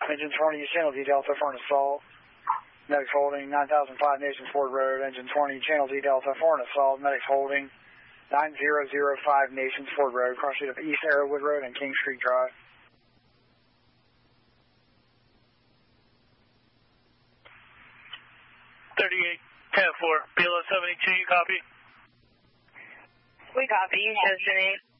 Engine 20, Channel D Delta for an assault. Medics holding 9005 Nations Ford Road. Engine 20, Channel D Delta for an assault. Medics holding 9005 Nations Ford Road, cross street of East Arrowwood Road and King Street Drive. 38-10-4, BLO 72, you copy? We copy, you Destinate.